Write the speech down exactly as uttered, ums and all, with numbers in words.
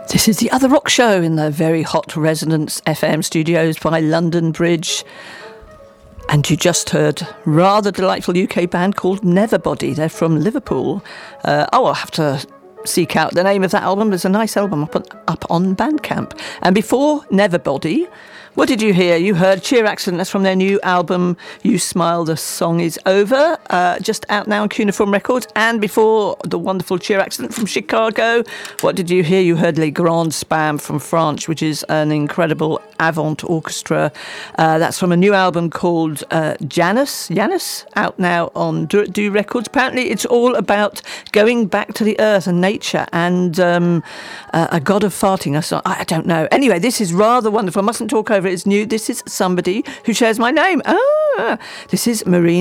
This is the Other Rock Show in the very hot Resonance F M studios by London Bridge. And you just heard rather delightful U K band called Neverbody. They're from Liverpool. Uh, oh, I'll have to seek out the name of that album. There's a nice album up on, up on Bandcamp. And before Neverbody, what did you hear? You heard Cheer Accident. That's from their new album, You Smile, The Song Is Over, uh, just out now on Cuneiform Records. And before the wonderful Cheer Accident from Chicago, what did you hear? You heard Les Grands Spams from France, which is an incredible avant orchestra. Uh, that's from a new album called uh, Janus, Janus, out now on Do, Do Records. Apparently it's all about going back to the earth and nature and um, uh, a god of farting. I, I don't know. Anyway, this is rather wonderful. I mustn't talk over it. It's new. This is somebody who shares my name. Ah, this is Marina.